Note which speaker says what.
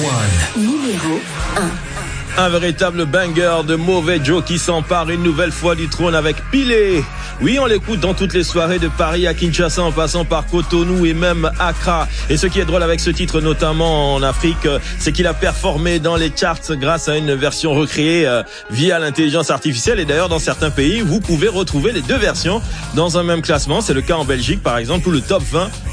Speaker 1: Numéro 1.
Speaker 2: Un véritable banger de Mauvais Joe qui s'empare une nouvelle fois du trône avec Pilé. Oui, on l'écoute dans toutes les soirées de Paris à Kinshasa en passant par Cotonou et même Accra. Et ce qui est drôle avec ce titre, notamment en Afrique, c'est qu'il a performé dans les charts grâce à une version recréée via l'intelligence artificielle. Et d'ailleurs, dans certains pays, vous pouvez retrouver les deux versions dans un même classement. C'est le cas en Belgique, par exemple, où le top 20